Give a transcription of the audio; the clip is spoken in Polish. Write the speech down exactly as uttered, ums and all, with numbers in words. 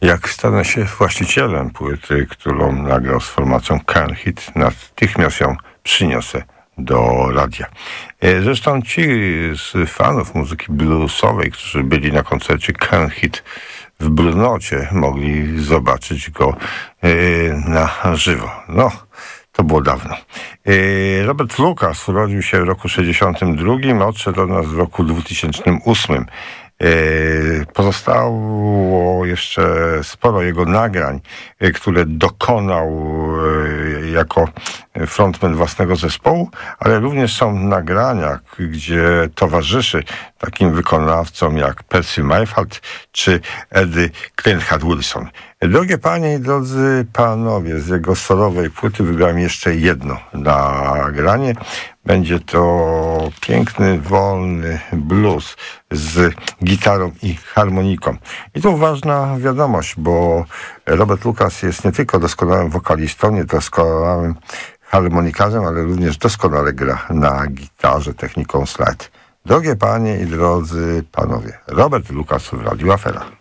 Jak stanę się właścicielem płyty, którą nagrał z formacją Kernhit, natychmiast ją przyniosę do radia. Zresztą ci z fanów muzyki bluesowej, którzy byli na koncercie Kernhit w Brnocie, mogli zobaczyć go na żywo. No, to było dawno. Robert Lucas urodził się w roku sześćdziesiątym drugim, odszedł od nas w roku dwutysięcznym ósmym. Pozostało jeszcze sporo jego nagrań, które dokonał jako frontman własnego zespołu, ale również są nagrania, gdzie towarzyszy takim wykonawcom jak Percy Mayfield czy Eddie Greenhard Wilson. Drogie panie i drodzy panowie, z jego solowej płyty wybrałem jeszcze jedno nagranie. Będzie to piękny, wolny blues z gitarą i harmoniką. I tu ważna wiadomość, bo Robert Lucas jest nie tylko doskonałym wokalistą, nie doskonałym harmonikarzem, ale również doskonale gra na gitarze techniką slide. Drogie panie i drodzy panowie, Robert Lucas w Radiu Afera.